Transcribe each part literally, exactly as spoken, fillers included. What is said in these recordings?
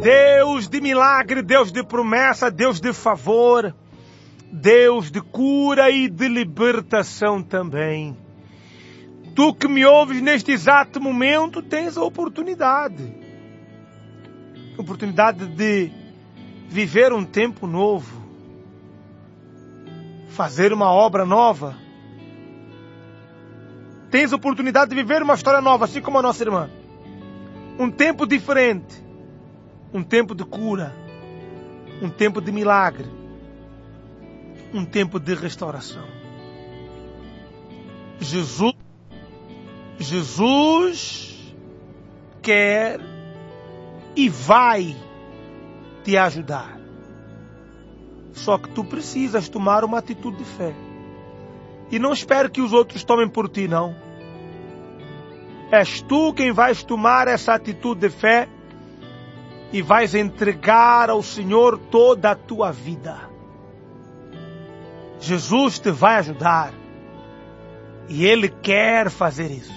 Deus de milagre, Deus de promessa, Deus de favor, Deus de cura e de libertação também. Tu que me ouves neste exato momento, tens a oportunidade. Oportunidade de viver um tempo novo. Fazer uma obra nova. Tens a oportunidade de viver uma história nova, assim como a nossa irmã. Um tempo diferente. Um tempo de cura. Um tempo de milagre. Um tempo de restauração. Jesus, Jesus quer e vai te ajudar. Só que tu precisas tomar uma atitude de fé. E não espere que os outros tomem por ti, não. És tu quem vais tomar essa atitude de fé e vais entregar ao Senhor toda a tua vida. Jesus te vai ajudar. E Ele quer fazer isso.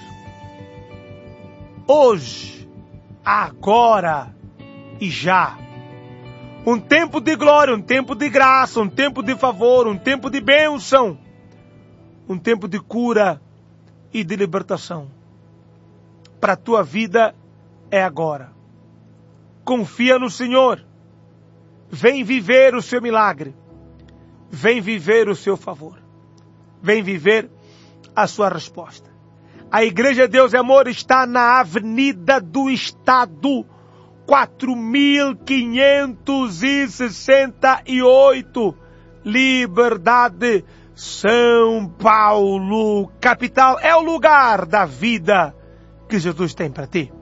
Hoje, agora e já. Um tempo de glória, um tempo de graça, um tempo de favor, um tempo de bênção. Um tempo de cura e de libertação. Para a tua vida é agora. Confia no Senhor. Vem viver o seu milagre. Vem viver o seu favor. Vem viver a sua resposta. A Igreja Deus e Amor está na Avenida do Estado, quatro mil quinhentos e sessenta e oito, Liberdade, São Paulo, capital. É o lugar da vida que Jesus tem para ti.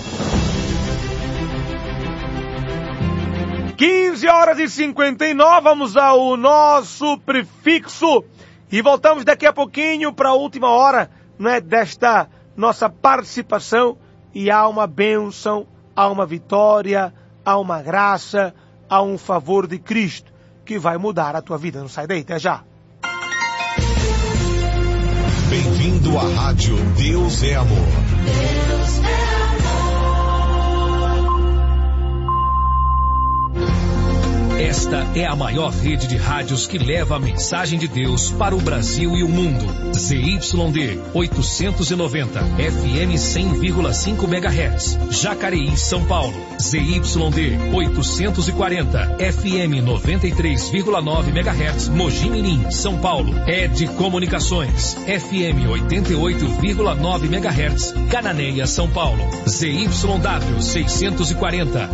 quinze horas e cinquenta e nove, vamos ao nosso prefixo e voltamos daqui a pouquinho para a última hora, não é, desta nossa participação, e há uma bênção, há uma vitória, há uma graça, há um favor de Cristo que vai mudar a tua vida. Não sai daí, até já. Bem-vindo à Rádio Deus é Amor. Deus é amor. Esta é a maior rede de rádios que leva a mensagem de Deus para o Brasil e o mundo. Z Y D oitocentos e noventa, F M cem vírgula cinco megahertz, Jacareí, São Paulo. Z Y D oitocentos e quarenta, F M noventa e três vírgula nove megahertz, Mogi Mirim, São Paulo. Ed Comunicações, F M oitenta e oito vírgula nove megahertz, Cananéia, São Paulo. Z Y W seiscentos e quarenta,